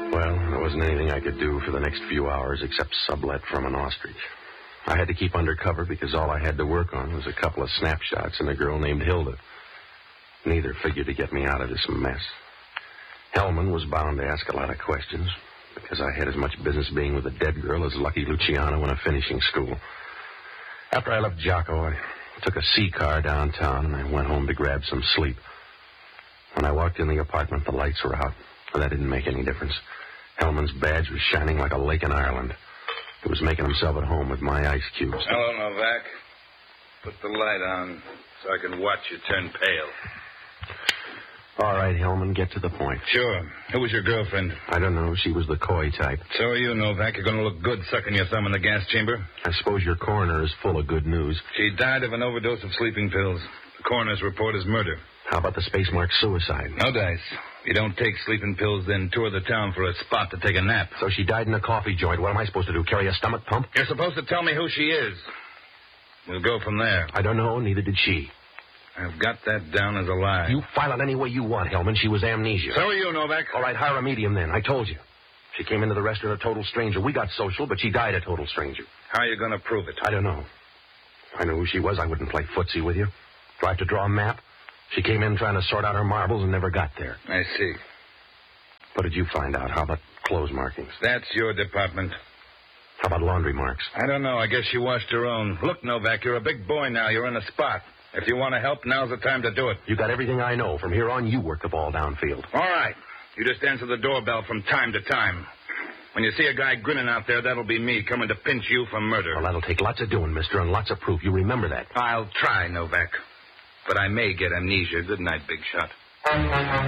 Well, there wasn't anything I could do for the next few hours except sublet from an ostrich. I had to keep undercover because all I had to work on was a couple of snapshots and a girl named Hilda. Neither figured to get me out of this mess. Hellman was bound to ask a lot of questions because I had as much business being with a dead girl as Lucky Luciano when finishing school. After I left Jocko, I took a C-car downtown and I went home to grab some sleep. When I walked in the apartment, the lights were out, but that didn't make any difference. Hellman's badge was shining like a lake in Ireland. He was making himself at home with my ice cubes. Hello, Novak. Put the light on so I can watch you turn pale. All right, Hellman, get to the point. Sure. Who was your girlfriend? I don't know. She was the coy type. So are you, Novak. You're going to look good sucking your thumb in the gas chamber. I suppose your coroner is full of good news. She died of an overdose of sleeping pills. The coroner's report is murder. How about the space mark suicide? No dice. If you don't take sleeping pills, then tour the town for a spot to take a nap. So she died in a coffee joint. What am I supposed to do, carry a stomach pump? You're supposed to tell me who she is. We'll go from there. I don't know. Neither did she. I've got that down as a lie. You file it any way you want, Hellman. She was amnesia. So are you, Novak. All right, hire a medium then. I told you. She came into the restaurant a total stranger. We got social, but she died a total stranger. How are you going to prove it? I don't know. If I knew who she was, I wouldn't play footsie with you. Do I have to draw a map? She came in trying to sort out her marbles and never got there. I see. What did you find out? How about clothes markings? That's your department. How about laundry marks? I don't know. I guess she washed her own. Look, Novak, you're a big boy now. You're in a spot. If you want to help, now's the time to do it. You got everything I know. From here on, you work the ball downfield. All right. You just answer the doorbell from time to time. When you see a guy grinning out there, that'll be me coming to pinch you for murder. Well, that'll take lots of doing, mister, and lots of proof. You remember that. I'll try, Novak. But I may get amnesia. Good night, big shot.